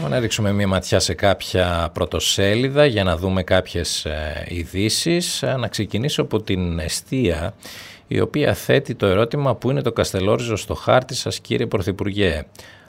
Να ρίξουμε μια ματιά σε κάποια πρωτοσέλιδα για να δούμε κάποιες ειδήσεις. Να ξεκινήσω από την Εστία, η οποία θέτει το ερώτημα: πού είναι το Καστελόριζο στο χάρτη σας, κύριε Πρωθυπουργέ?